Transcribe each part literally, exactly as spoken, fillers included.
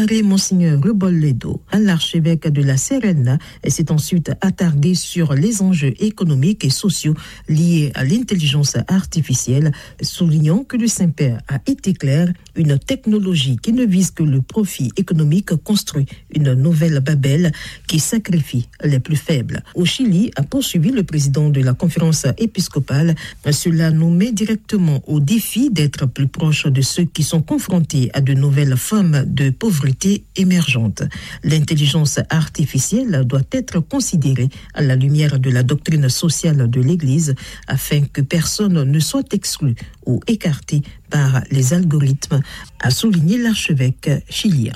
Monseigneur Rebolledo, l'archevêque de la Serena, s'est ensuite attardé sur les enjeux économiques et sociaux liés à l'intelligence artificielle, soulignant que le Saint-Père a été clair, une technologie qui ne vise que le profit économique construit une nouvelle Babel qui sacrifie les plus faibles. Au Chili, a poursuivi le président de la conférence épiscopale, cela nous met directement au défi d'être plus proche de ceux qui sont confrontés à de nouvelles formes de pauvreté émergente. L'intelligence artificielle doit être considérée à la lumière de la doctrine sociale de l'Église afin que personne ne soit exclu ou écarté par les algorithmes, a souligné l'archevêque chilien.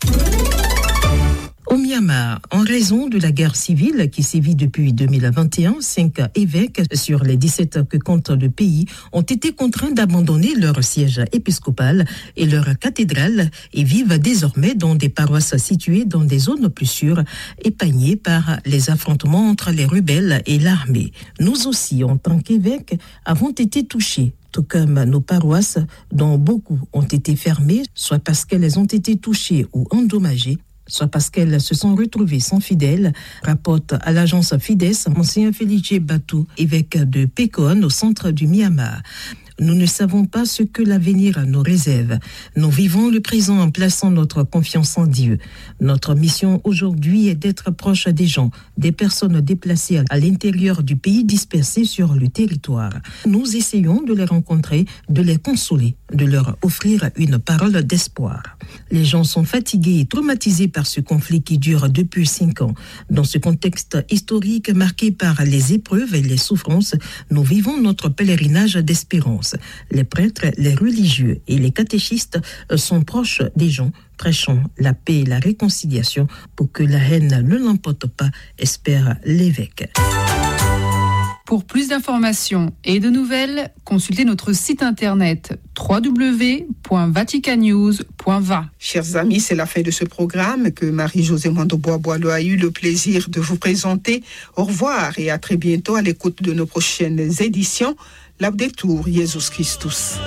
Au Myanmar, en raison de la guerre civile qui sévit depuis deux mille vingt et un, cinq évêques sur les dix-sept que compte le pays ont été contraints d'abandonner leur siège épiscopal et leur cathédrale et vivent désormais dans des paroisses situées dans des zones plus sûres, épargnées par les affrontements entre les rebelles et l'armée. Nous aussi, en tant qu'évêques, avons été touchés, tout comme nos paroisses, dont beaucoup ont été fermées, soit parce qu'elles ont été touchées ou endommagées, soit parce qu'elles se sont retrouvées sans fidèles, rapporte à l'agence Fides Monseigneur Felice Batou, évêque de Pékon au centre du Myanmar. Nous ne savons pas ce que l'avenir nous réserve. Nous vivons le présent en plaçant notre confiance en Dieu. Notre mission aujourd'hui est d'être proche des gens, des personnes déplacées à l'intérieur du pays dispersées sur le territoire. Nous essayons de les rencontrer, de les consoler, de leur offrir une parole d'espoir. Les gens sont fatigués et traumatisés par ce conflit qui dure depuis cinq ans. Dans ce contexte historique marqué par les épreuves et les souffrances, nous vivons notre pèlerinage d'espérance. Les prêtres, les religieux et les catéchistes sont proches des gens, prêchant la paix et la réconciliation pour que la haine ne l'emporte pas, espère l'évêque. Pour plus d'informations et de nouvelles, consultez notre site internet w w w point vatican news point v a. Chers amis, c'est la fin de ce programme que Marie-Josée Mando-Bois-Boileau a eu le plaisir de vous présenter. Au revoir et à très bientôt à l'écoute de nos prochaines éditions. Laudetur Jesus Christus.